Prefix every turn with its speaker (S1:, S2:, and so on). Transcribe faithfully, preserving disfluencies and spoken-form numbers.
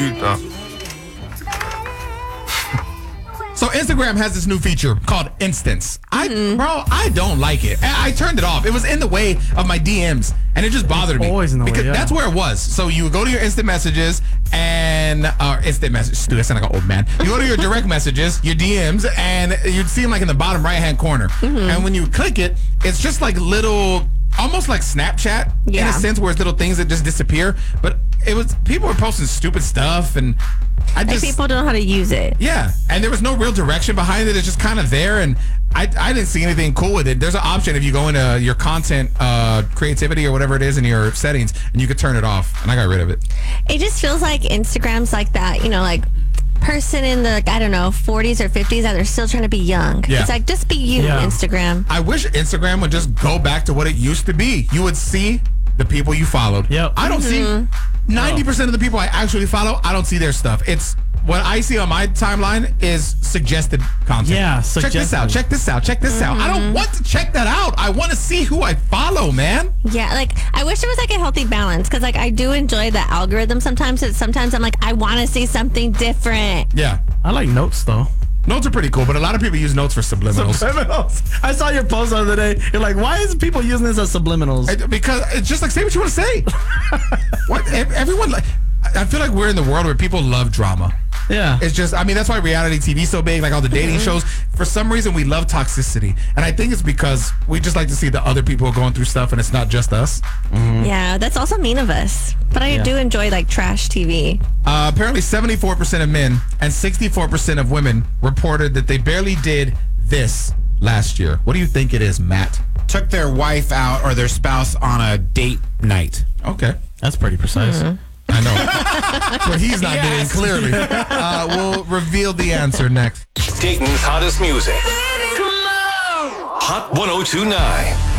S1: cute, though.
S2: So Instagram has this new feature called Instants. I, mm-hmm. bro, I don't like it. I, I turned it off. It was in the way of my D Ms, and it just bothered
S3: it's
S2: me.
S3: Always in the
S2: because
S3: way. Yeah.
S2: That's where it was. So you would go to your instant messages and uh, instant messages. Dude, I sound like an old man. You go to your direct messages, your D Ms, and you'd see them like in the bottom right hand corner. Mm-hmm. And when you click it, it's just like little. Almost like Snapchat yeah. in a sense, where it's little things that just disappear. But it was people were posting stupid stuff, and I just
S4: like people don't know how to use it.
S2: Yeah, and there was no real direction behind it. It's just kind of there, and I I didn't see anything cool with it. There's an option if you go into your content uh, creativity or whatever it is in your settings, and you could turn it off. And I got rid of it.
S4: It just feels like Instagram's like that, you know, like. Person in the, like, I don't know, forties or fifties that are still trying to be young. Yeah. It's like, just be you, yeah. Instagram.
S2: I wish Instagram would just go back to what it used to be. You would see the people you followed.
S3: Yep.
S2: I don't mm-hmm. see ninety percent of the people I actually follow, I don't see their stuff. It's what I see on my timeline is suggested content.
S3: Yeah,
S2: suggested. Check this out, check this out, check this mm-hmm. out. I don't want to check that out. I want to see who I follow, man.
S4: Yeah, like, I wish there was, like, a healthy balance, because, like, I do enjoy the algorithm sometimes. It's, sometimes I'm like, I want to see something different.
S2: Yeah.
S3: I like notes, though.
S2: Notes are pretty cool, but a lot of people use notes for subliminals.
S3: Subliminals. I saw your post the other day. You're like, why is people using this as subliminals?
S2: I, because it's just like, say what you want to say. What everyone like. I feel like we're in the world where people love drama.
S3: Yeah.
S2: It's just, I mean, that's why reality T V's so big, like all the dating mm-hmm. shows. For some reason, we love toxicity. And I think it's because we just like to see the other people going through stuff and it's not just us.
S4: Mm-hmm. Yeah, that's also mean of us. But I yeah. do enjoy, like, trash T V.
S2: Uh, apparently, seventy-four percent of men and sixty-four percent of women reported that they barely did this last year. What do you think it is, Matt?
S5: Took their wife out or their spouse on a date night.
S2: Okay.
S3: That's pretty precise.
S4: Mm-hmm.
S2: I know. But he's not yes. doing, clearly. Uh, we'll reveal the answer next.
S6: Dayton's hottest music. Come on! Hot one oh two point nine.